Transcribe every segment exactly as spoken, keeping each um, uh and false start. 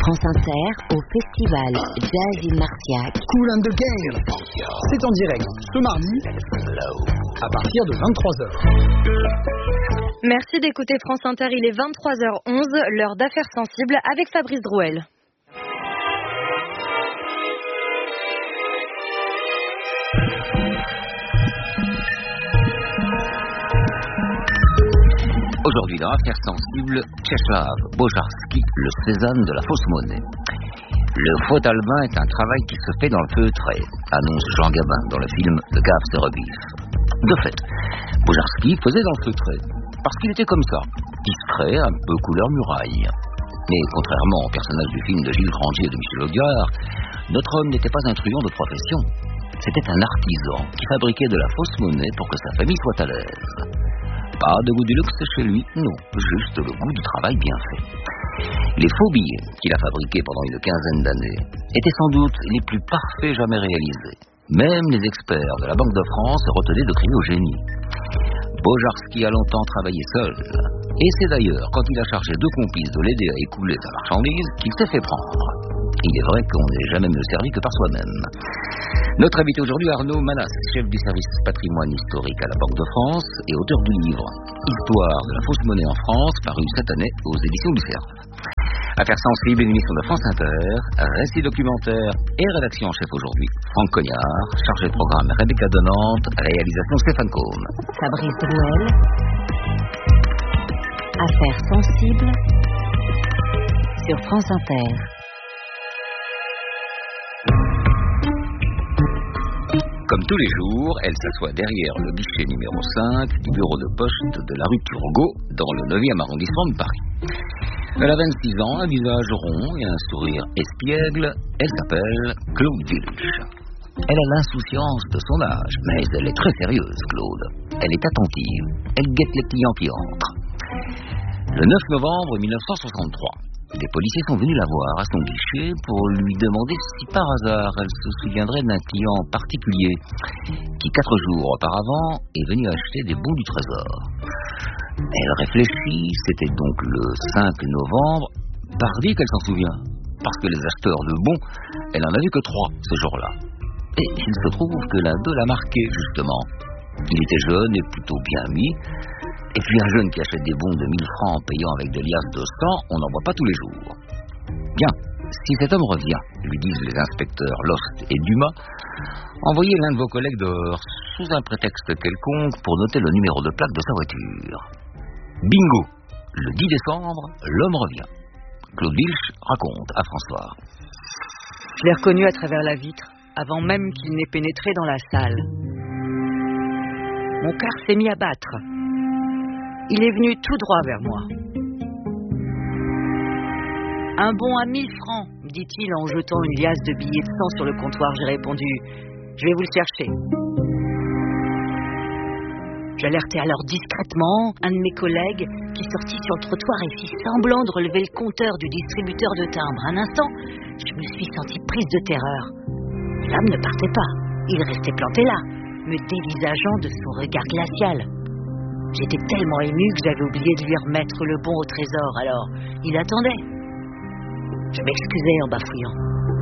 France Inter au festival Jazz in Marciac. Kool and the Gang. C'est en direct ce mardi à partir de vingt-trois heures. Merci d'écouter France Inter, il est vingt-trois heures onze, l'heure d'affaires sensibles avec Fabrice Drouel. Aujourd'hui, dans Affaires sensibles, Czesław Bojarski, le Cézanne de la fausse monnaie. Le faux albin est un travail qui se fait dans le feutré, annonce Jean Gabin dans le film Le Gave se rebiffe. De fait, Bojarski faisait dans le feutré, parce qu'il était comme ça, discret, un peu couleur muraille. Mais contrairement au personnage du film de Gilles Grandier et de Michel Audiard, notre homme n'était pas un truand de profession. C'était un artisan qui fabriquait de la fausse monnaie pour que sa famille soit à l'aise. Pas de goût du luxe chez lui, non, juste le goût du travail bien fait. Les faux billets qu'il a fabriqués pendant une quinzaine d'années étaient sans doute les plus parfaits jamais réalisés. Même les experts de la Banque de France se retenaient de crier au génie. Bojarski a longtemps travaillé seul, et c'est d'ailleurs quand il a chargé deux complices de l'aider à écouler sa marchandise qu'il s'est fait prendre. Il est vrai qu'on n'est jamais mieux servi que par soi-même. Notre invité aujourd'hui, Arnaud Manas, chef du service patrimoine historique à la Banque de France et auteur du livre Histoire de la fausse monnaie en France, paru cette année aux éditions du Cerf. Affaires sensibles, une émission de France Inter, récit documentaire et rédaction en chef aujourd'hui, Franck Cognard, chargé de programme Rebecca Donante, réalisation Stéphane Combe. Fabrice Drouel. Affaires sensibles sur France Inter. Comme tous les jours, elle s'assoit derrière le guichet numéro cinq du bureau de poste de la rue Turgot, dans le neuvième arrondissement de Paris. Elle a vingt-six ans, un visage rond et un sourire espiègle. Elle s'appelle Claude Wilch. Elle a l'insouciance de son âge, mais elle est très sérieuse, Claude. Elle est attentive, elle guette les clients qui entrent. Le neuf novembre mille neuf cent soixante-trois, des policiers sont venus la voir à son guichet pour lui demander si par hasard elle se souviendrait d'un client particulier qui, quatre jours auparavant, est venu acheter des bons du trésor. Elle réfléchit, c'était donc le cinq novembre, pardi qu'elle s'en souvient, parce que les acheteurs de bons, elle en a vu que trois ce jour-là. Et il se trouve que l'un d'eux l'a marqué, justement. Il était jeune et plutôt bien mis. Et puis un jeune qui achète des bons de mille francs en payant avec des liasses de cent, on n'en voit pas tous les jours. Bien, si cet homme revient, lui disent les inspecteurs Lost et Dumas, envoyez l'un de vos collègues dehors, sous un prétexte quelconque, pour noter le numéro de plaque de sa voiture. Bingo! Le dix décembre, l'homme revient. Claude Wilch raconte à François. Je l'ai reconnu à travers la vitre, avant même qu'il n'ait pénétré dans la salle. Mon cœur s'est mis à battre. Il est venu tout droit vers moi. Un bon à mille francs, dit-il en jetant une liasse de billets de cent sur le comptoir. J'ai répondu, je vais vous le chercher. J'alertai alors discrètement un de mes collègues qui sortit sur le trottoir et fit semblant de relever le compteur du distributeur de timbres. Un instant, je me suis sentie prise de terreur. L'homme ne partait pas. Il restait planté là, me dévisageant de son regard glacial. J'étais tellement émue que j'avais oublié de lui remettre le bon au trésor, alors il attendait. Je m'excusais en bafouillant.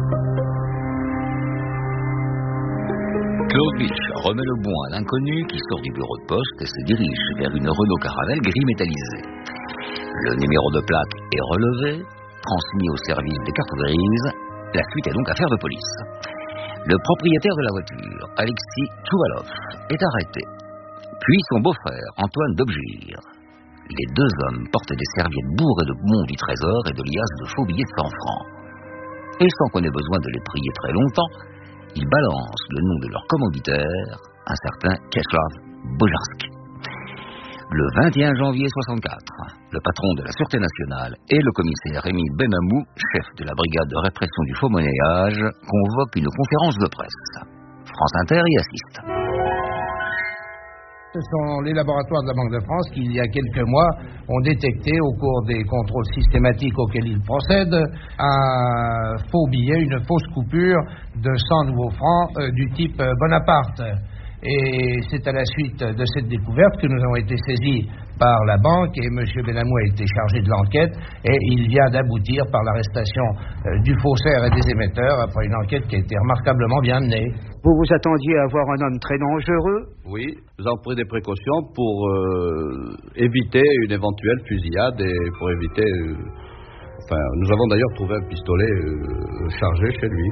Claude Wilch remet le bon à l'inconnu qui sort du bureau de poste et se dirige vers une Renault Caravelle gris métallisée. Le numéro de plaque est relevé, transmis au service des cartes grises. La suite est donc affaire de police. Le propriétaire de la voiture, Alexis Tchouvalov, est arrêté. Puis son beau-frère, Antoine Dobgir. Les deux hommes portaient des serviettes bourrées de bons du trésor et de liasses de faux billets de cent francs. Et sans qu'on ait besoin de les prier très longtemps, ils balancent le nom de leur commanditaire, un certain Czesław Bojarski. Le vingt et un janvier soixante-quatre, le patron de la Sûreté nationale et le commissaire Rémi Benamou, chef de la brigade de répression du faux monnayage, convoquent une conférence de presse. France Inter y assiste. Ce sont les laboratoires de la Banque de France qui, il y a quelques mois, ont détecté au cours des contrôles systématiques auxquels ils procèdent un faux billet, une fausse coupure de cent nouveaux francs euh, du type Bonaparte. Et c'est à la suite de cette découverte que nous avons été saisis par la banque et M. Benamou a été chargé de l'enquête et il vient d'aboutir par l'arrestation euh, du faussaire et des émetteurs après une enquête qui a été remarquablement bien menée. Vous vous attendiez à voir un homme très dangereux? Oui, nous avons pris des précautions pour euh, éviter une éventuelle fusillade et pour éviter... Euh, enfin, nous avons d'ailleurs trouvé un pistolet euh, chargé chez lui.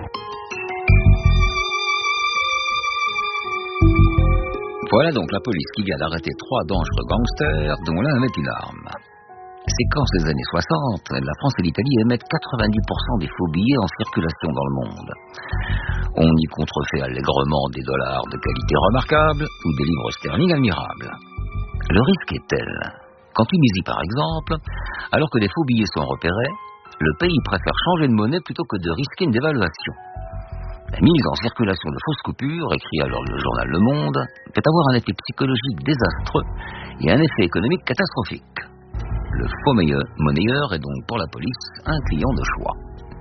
Voilà donc la police qui vient d'arrêter trois dangereux gangsters dont l'un avait une arme. C'est qu'en ces années soixante, la France et l'Italie émettent quatre-vingt-dix pour cent des faux billets en circulation dans le monde. On y contrefait allègrement des dollars de qualité remarquable ou des livres sterling admirables. Le risque est tel qu'en Tunisie par exemple, alors que des faux billets sont repérés, le pays préfère changer de monnaie plutôt que de risquer une dévaluation. La mise en circulation de fausses coupures, écrit alors le journal Le Monde, peut avoir un effet psychologique désastreux et un effet économique catastrophique. Le faux monnayeur est donc pour la police un client de choix.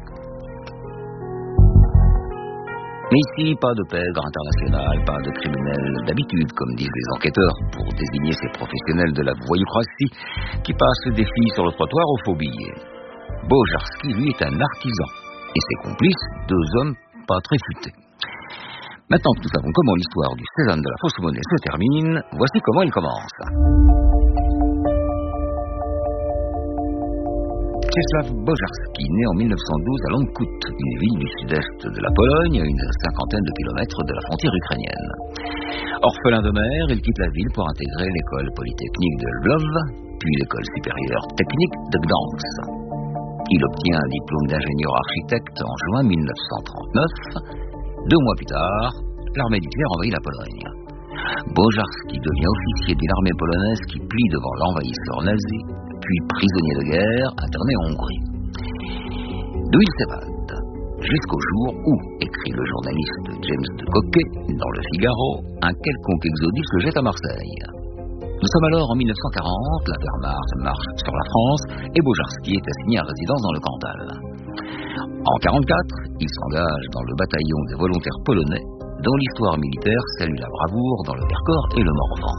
Mais ici, pas de pègre international, pas de criminels d'habitude, comme disent les enquêteurs, pour désigner ces professionnels de la voyoucratie qui passent des filles sur le trottoir aux faux billets. Bojarski, lui, est un artisan, et ses complices, deux hommes pas très futés. Maintenant que nous savons comment l'histoire du Cézanne de la fausse monnaie se termine, voici comment elle commence. Czesław Bojarski, né en mille neuf cent douze à Lądków, une ville du sud-est de la Pologne, à une cinquantaine de kilomètres de la frontière ukrainienne. Orphelin de mère, il quitte la ville pour intégrer l'école polytechnique de Lwów, puis l'école supérieure technique de Gdansk. Il obtient un diplôme d'ingénieur architecte en juin mille neuf cent trente-neuf. Deux mois plus tard, l'armée d'Hitler envahit la Pologne. Bojarski devient officier d'une armée polonaise qui plie devant l'envahisseur nazi, puis prisonnier de guerre interné en Hongrie. D'où il s'évade, jusqu'au jour où, écrit le journaliste James de Coquet dans le Figaro, un quelconque exodus se jette à Marseille. Nous sommes alors en mille neuf cent quarante, la Wehrmacht marche sur la France et Bojarski est assigné à résidence dans le Cantal. En mille neuf cent quarante-quatre, il s'engage dans le bataillon des volontaires polonais, dont l'histoire militaire salue la bravoure dans le Vercors et le Morvan.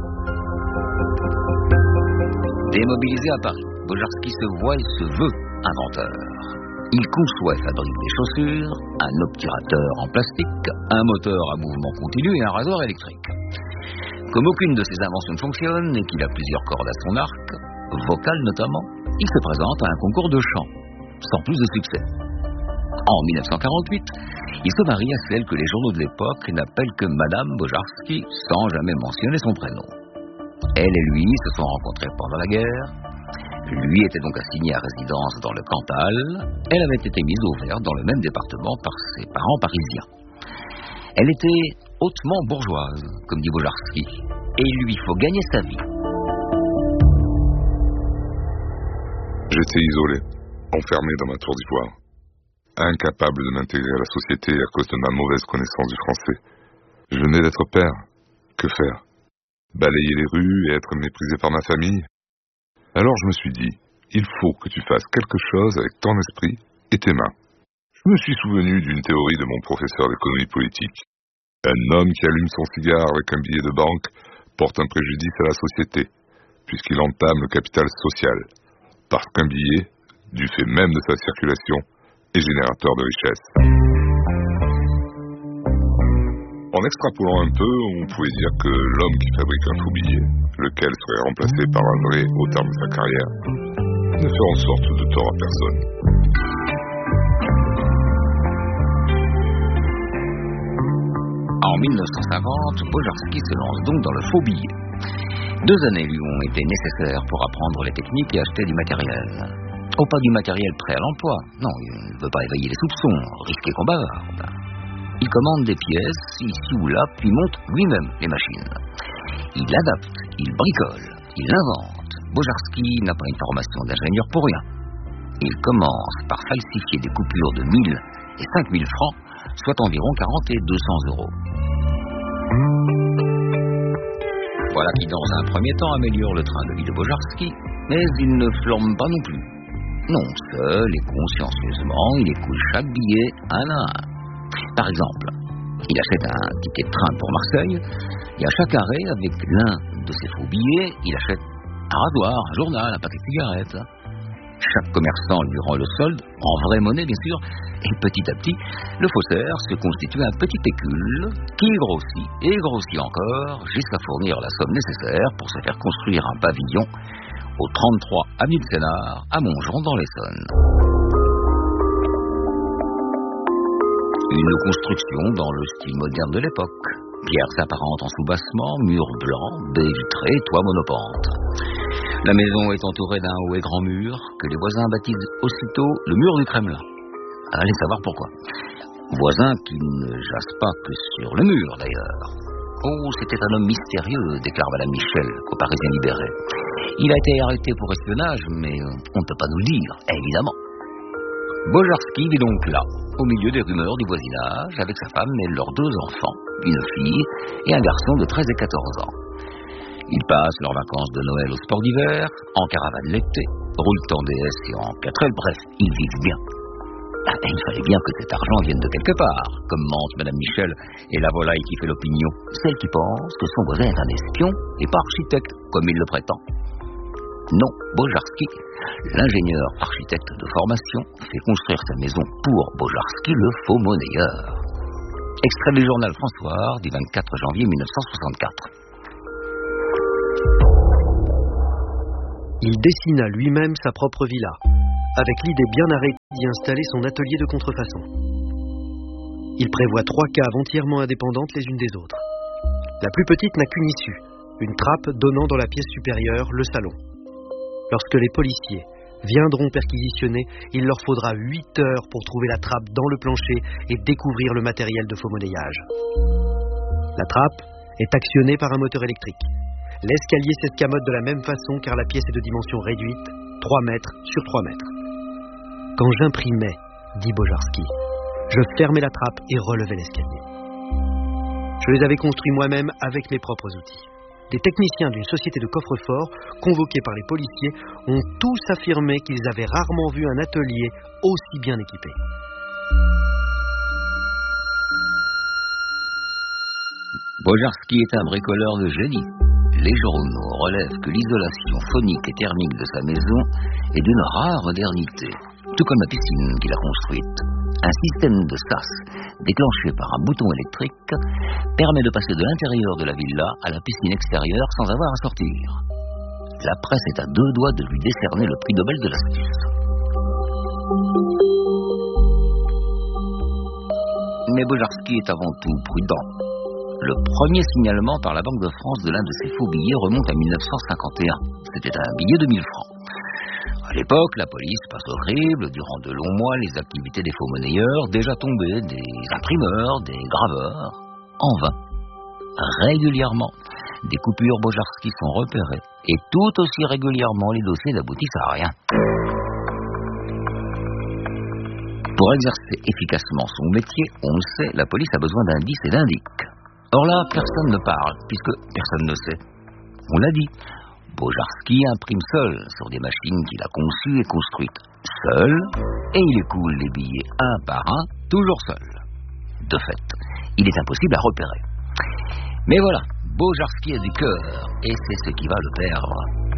Démobilisé à Paris, Bojarski se voit et se veut inventeur. Il conçoit et fabrique des chaussures, un obturateur en plastique, un moteur à mouvement continu et un rasoir électrique. Comme aucune de ces inventions ne fonctionne et qu'il a plusieurs cordes à son arc, vocales notamment, il se présente à un concours de chant, sans plus de succès. En mille neuf cent quarante-huit, il se marie à celle que les journaux de l'époque n'appellent que Madame Bojarski, sans jamais mentionner son prénom. Elle et lui se sont rencontrés pendant la guerre. Lui était donc assigné à résidence dans le Cantal. Elle avait été mise au vert dans le même département par ses parents parisiens. Elle était hautement bourgeoise, comme dit Bojarski, et il lui faut gagner sa vie. J'étais isolé, enfermé dans ma tour d'ivoire, incapable de m'intégrer à la société à cause de ma mauvaise connaissance du français. Je venais d'être père. Que faire? Balayer les rues et être méprisé par ma famille? Alors je me suis dit, il faut que tu fasses quelque chose avec ton esprit et tes mains. Je me suis souvenu d'une théorie de mon professeur d'économie politique. Un homme qui allume son cigare avec un billet de banque porte un préjudice à la société, puisqu'il entame le capital social, parce qu'un billet, du fait même de sa circulation, est générateur de richesse. En extrapolant un peu, on pouvait dire que l'homme qui fabrique un faux billet, lequel serait remplacé par un vrai au terme de sa carrière, ne fait en sorte de tort à personne. En mille neuf cent cinquante, Bojarski se lance donc dans le faux billet. Deux années lui ont été nécessaires pour apprendre les techniques et acheter du matériel. Oh, pas du matériel prêt à l'emploi. Non, il ne veut pas éveiller les soupçons, risquer qu'on bavarde. Il commande des pièces, ici ou là, puis monte lui-même les machines. Il adapte, il bricole, il invente. Bojarski n'a pas une formation d'ingénieur pour rien. Il commence par falsifier des coupures de mille et cinq mille francs, soit environ quarante et deux cents euros. Voilà qui, dans un premier temps, améliore le train de vie de Bojarski, mais il ne flambe pas non plus. Non, seul et consciencieusement, il écoule chaque billet un à un. Par exemple, Il achète un ticket de train pour Marseille, et à chaque arrêt, avec l'un de ses faux billets, il achète un rasoir, un journal, un paquet de cigarettes. Chaque commerçant lui rend le solde, en vraie monnaie bien sûr, et petit à petit, le faussaire se constitue un petit pécule qui grossit et grossit encore jusqu'à fournir la somme nécessaire pour se faire construire un pavillon au trente-trois avenue de Sénart, à Montgeron dans l'Essonne. Une construction dans le style moderne de l'époque. Pierres apparentes en soubassement, murs blancs, baies vitrées, toit monopente. La maison est entourée d'un haut et grand mur que les voisins baptisent aussitôt le mur du Kremlin. Allez savoir pourquoi. Voisins qui ne jasent pas que sur le mur d'ailleurs. Oh, c'était un homme mystérieux, déclare Madame Michel au Parisien libéré. Il a été arrêté pour espionnage, mais on ne peut pas nous le dire, évidemment. Bojarski vit donc là, au milieu des rumeurs du voisinage, avec sa femme et leurs deux enfants, une fille et un garçon de treize et quatorze ans. Ils passent leurs vacances de Noël au sport d'hiver, en caravane l'été, roulent en D S et en quatre L, bref, ils vivent bien. Ah, il fallait bien que cet argent vienne de quelque part, commente Madame Michel, et la volaille qui fait l'opinion, celle qui pense que son voisin est un espion et pas architecte, comme il le prétend. Non, Bojarski, l'ingénieur architecte de formation, fait construire sa maison pour Bojarski, le faux monnayeur. Extrait du journal François du vingt-quatre janvier mille neuf cent soixante-quatre. Il dessina lui-même sa propre villa, avec l'idée bien arrêtée d'y installer son atelier de contrefaçon. Il prévoit trois caves entièrement indépendantes les unes des autres. La plus petite n'a qu'une issue, une trappe donnant dans la pièce supérieure, le salon. Lorsque les policiers viendront perquisitionner, il leur faudra huit heures pour trouver la trappe dans le plancher et découvrir le matériel de faux monnayage. La trappe est actionnée par un moteur électrique. L'escalier s'escamote de la même façon car la pièce est de dimension réduite, trois mètres sur trois mètres. Quand j'imprimais, dit Bojarski, je fermais la trappe et relevais l'escalier. Je les avais construits moi-même avec mes propres outils. Des techniciens d'une société de coffre-fort, convoqués par les policiers, ont tous affirmé qu'ils avaient rarement vu un atelier aussi bien équipé. Bojarski est un bricoleur de génie. Les journaux relèvent que l'isolation phonique et thermique de sa maison est d'une rare modernité, tout comme la piscine qu'il a construite. Un système de sas déclenché par un bouton électrique permet de passer de l'intérieur de la villa à la piscine extérieure sans avoir à sortir. La presse est à deux doigts de lui décerner le prix Nobel de l'astuce. Mais Bojarski est avant tout prudent. Le premier signalement par la Banque de France de l'un de ses faux billets remonte à mille neuf cent cinquante et un. C'était un billet de mille francs. À l'époque, la police passe au crible durant de longs mois les activités des faux monnayeurs, déjà tombés, des imprimeurs, des graveurs. En vain. Régulièrement, des coupures Bojarski sont repérées, et tout aussi régulièrement, les dossiers n'aboutissent à rien. Pour exercer efficacement son métier, on le sait, la police a besoin d'indices et d'indices. Or là, personne ne parle, puisque personne ne sait. On l'a dit, Bojarski imprime seul sur des machines qu'il a conçues et construites seul, et il écoule les billets un par un, toujours seul. De fait, il est impossible à repérer. Mais voilà, Bojarski a du cœur, et c'est ce qui va le perdre.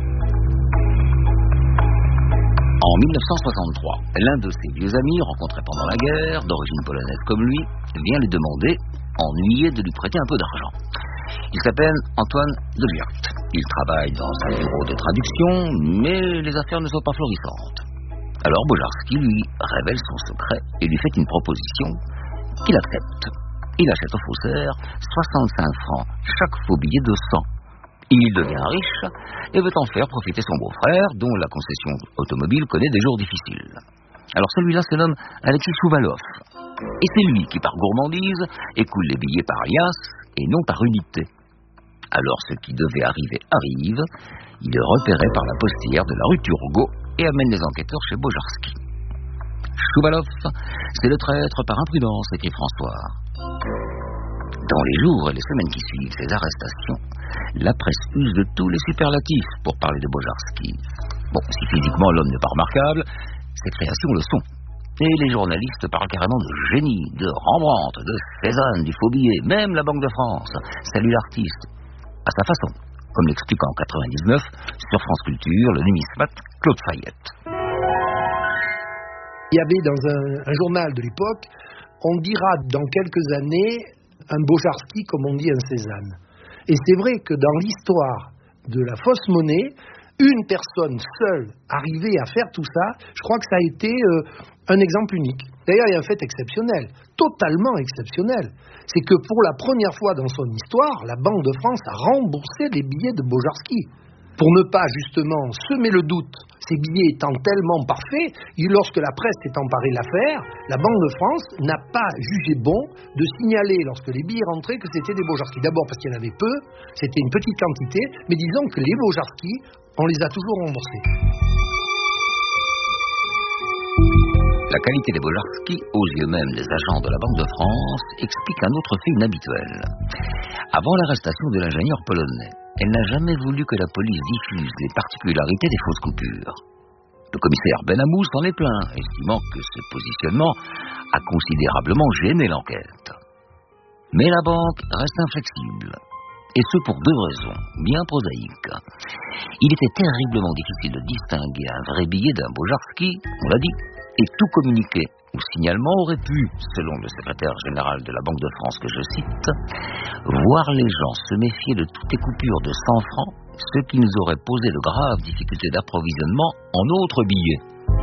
En mille neuf cent soixante-trois, l'un de ses vieux amis, rencontré pendant la guerre, d'origine polonaise comme lui, vient lui demander, ennuyé, de lui prêter un peu d'argent. Il s'appelle Antoine de Liart. Il travaille dans un bureau de traduction, mais les affaires ne sont pas florissantes. Alors Bojarski lui révèle son secret et lui fait une proposition qu'il accepte. Il achète au faussaire soixante-cinq francs chaque faux billet de cent. Il devient riche et veut en faire profiter son beau-frère, dont la concession automobile connaît des jours difficiles. Alors celui-là se nomme Alexis Chouvalov. Et c'est lui qui, par gourmandise, écoule les billets par liasse et non par unité. Alors ce qui devait arriver arrive. Il est repéré par la postière de la rue Turgot et amène les enquêteurs chez Bojarski. Chouvalov, c'est le traître par imprudence, écrit François. Dans les jours et les semaines qui suivent ces arrestations, la presse use de tous les superlatifs pour parler de Bojarski. Bon, si physiquement l'homme n'est pas remarquable, ses créations le sont. Et les journalistes parlent carrément de génie, de Rembrandt, de Cézanne, du faux billet, même la Banque de France salue l'artiste, à sa façon, comme l'explique en quatre-vingt-dix-neuf sur France Culture le numismate Claude Fayette. Il y avait dans un, un journal de l'époque, on dira dans quelques années un Bojarski comme on dit un Cézanne. Et c'est vrai que dans l'histoire de la fausse monnaie, une personne seule arrivée à faire tout ça, je crois que ça a été euh, un exemple unique. D'ailleurs, il y a un fait exceptionnel, totalement exceptionnel. C'est que pour la première fois dans son histoire, la Banque de France a remboursé les billets de Bojarski. Pour ne pas justement semer le doute, ces billets étant tellement parfaits, lorsque la presse s'est emparée de l'affaire, la Banque de France n'a pas jugé bon de signaler lorsque les billets rentraient que c'était des Bojarski. D'abord parce qu'il y en avait peu, c'était une petite quantité, mais disons que les Bojarski, on les a toujours remboursés. La qualité des Bojarski, aux yeux même des agents de la Banque de France, explique un autre fait inhabituel. Avant l'arrestation de l'ingénieur polonais, elle n'a jamais voulu que la police diffuse les particularités des fausses coupures. Le commissaire Benamou s'en est plaint, estimant que ce positionnement a considérablement gêné l'enquête. Mais la banque reste inflexible. Et ce pour deux raisons, bien prosaïques. Il était terriblement difficile de distinguer un vrai billet d'un Bojarski, on l'a dit, et tout communiqué ou signalement aurait pu, selon le secrétaire général de la Banque de France que je cite, voir les gens se méfier de toutes les coupures de cent francs, ce qui nous aurait posé de graves difficultés d'approvisionnement en autres billets.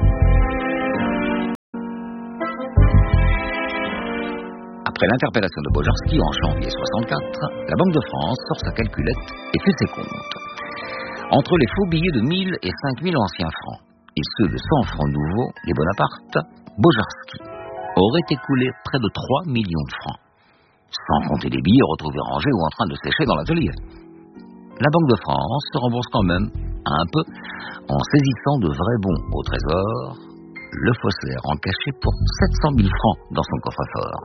Après l'interpellation de Bojarski en janvier soixante-quatre, la Banque de France sort sa calculette et fait ses comptes. Entre les faux billets de mille et cinq mille anciens francs et ceux de cent francs nouveaux, les Bonaparte, Bojarski aurait écoulé près de trois millions de francs, sans compter les billets retrouvés rangés ou en train de sécher dans l'atelier. La Banque de France se rembourse quand même un peu en saisissant de vrais bons au trésor, le faussaire en cachait pour sept cent mille francs dans son coffre-fort.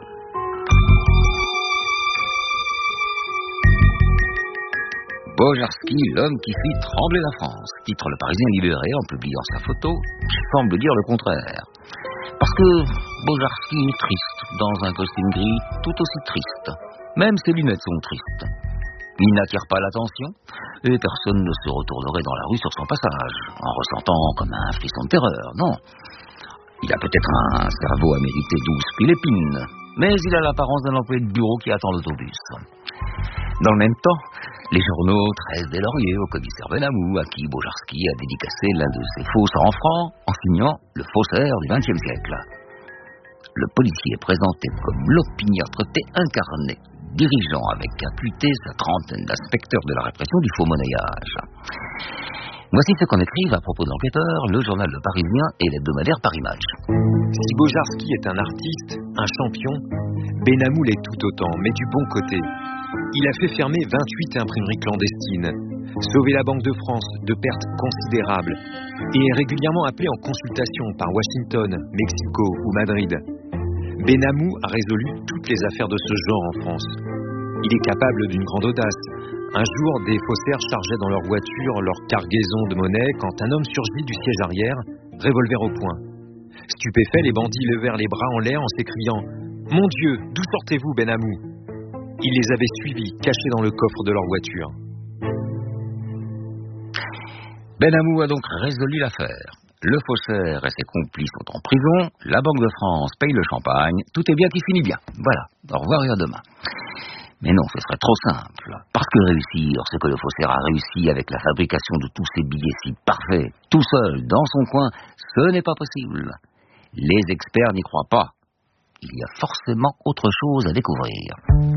Bojarski, l'homme qui fit trembler la France, titre le Parisien libéré en publiant sa photo, qui semble dire le contraire. Parce que Bojarski est triste, dans un costume gris tout aussi triste. Même ses lunettes sont tristes. Il n'attire pas l'attention, et personne ne se retournerait dans la rue sur son passage, en ressentant comme un frisson de terreur, non. Il a peut-être un cerveau à mériter douze pilépines, mais il a l'apparence d'un employé de bureau qui attend l'autobus. Dans le même temps, les journaux tressent des lauriers au commissaire Benamou, à qui Bojarski a dédicacé l'un de ses faux cent francs en signant le faussaire du vingtième siècle. Le policier est présenté comme l'opiniâtreté incarnée, dirigeant avec acuité sa trentaine d'inspecteurs de la répression du faux monnayage. Voici ce qu'en écrivent à propos de l'enquêteur le journal Le Parisien et l'hebdomadaire Paris Match. Si Bojarski est un artiste, un champion, Benamou l'est tout autant, mais du bon côté. Il a fait fermer vingt-huit imprimeries clandestines, sauvé la Banque de France de pertes considérables et est régulièrement appelé en consultation par Washington, Mexico ou Madrid. Benamou a résolu toutes les affaires de ce genre en France. Il est capable d'une grande audace. Un jour, des faussaires chargeaient dans leur voiture leur cargaison de monnaie quand un homme surgit du siège arrière, revolver au poing. Stupéfaits, les bandits levèrent les bras en l'air en s'écriant « Mon Dieu, d'où sortez-vous, Benamou ?» Ils les avaient suivis, cachés dans le coffre de leur voiture. Benamou a donc résolu l'affaire. Le faussaire et ses complices sont en prison, la Banque de France paye le champagne, tout est bien qui finit bien. Voilà, au revoir et à demain. Mais non, ce serait trop simple. Parce que réussir ce que le faussaire a réussi avec la fabrication de tous ces billets si parfaits, tout seul, dans son coin, ce n'est pas possible. Les experts n'y croient pas. Il y a forcément autre chose à découvrir.